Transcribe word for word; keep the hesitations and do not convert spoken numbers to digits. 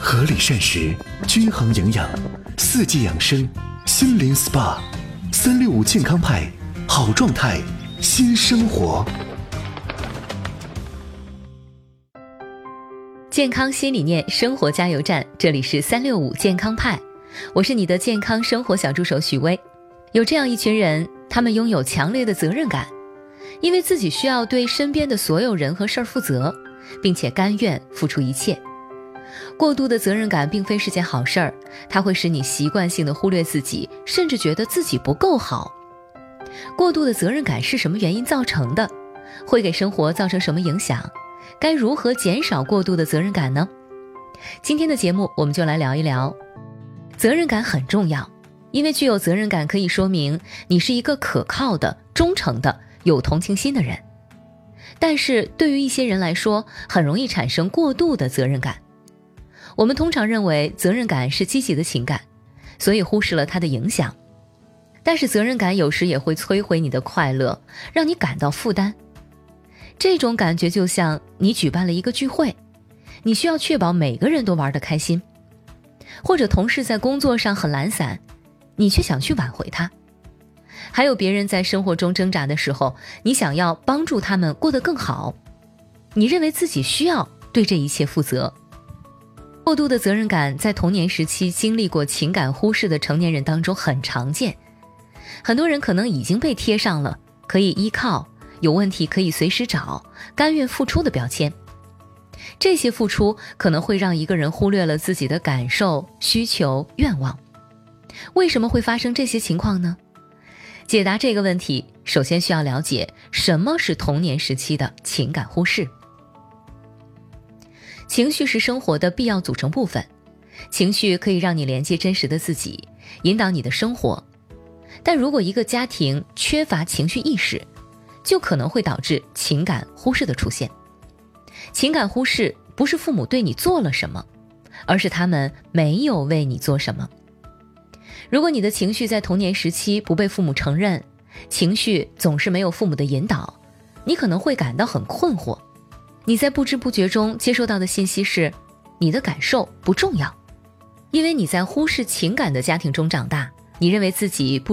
合理膳食，均衡营养，四季养生，心灵 S P A， 三六五健康派，好状态，新生活。 健康新理念，生活加油站，这里是三六五健康派，我是你的健康生活小助手许巍。有这样一群人，他们拥有强烈的责任感，因为自己需要对身边的所有人和事儿负责，并且甘愿付出一切。过度的责任感并非是件好事儿，它会使你习惯性的忽略自己，甚至觉得自己不够好。过度的责任感是什么原因造成的？会给生活造成什么影响？该如何减少过度的责任感呢？今天的节目我们就来聊一聊。责任感很重要，因为具有责任感可以说明你是一个可靠的、忠诚的、有同情心的人。但是对于一些人来说，很容易产生过度的责任感。我们通常认为责任感是积极的情感，所以忽视了它的影响。但是责任感有时也会摧毁你的快乐，让你感到负担。这种感觉就像你举办了一个聚会，你需要确保每个人都玩得开心，或者同事在工作上很懒散，你却想去挽回他。还有别人在生活中挣扎的时候，你想要帮助他们过得更好，你认为自己需要对这一切负责。过度的责任感在童年时期经历过情感忽视的成年人当中很常见，很多人可能已经被贴上了可以依靠、有问题可以随时找、甘愿付出的标签。这些付出可能会让一个人忽略了自己的感受、需求、愿望。为什么会发生这些情况呢？解答这个问题，首先需要了解什么是童年时期的情感忽视。情绪是生活的必要组成部分，情绪可以让你连接真实的自己，引导你的生活。但如果一个家庭缺乏情绪意识，就可能会导致情感忽视的出现。情感忽视不是父母对你做了什么，而是他们没有为你做什么。如果你的情绪在童年时期不被父母承认，情绪总是没有父母的引导，你可能会感到很困惑。你在不知不觉中接收到的信息是，你的感受不重要，因为你在忽视情感的家庭中长大，你认为自己不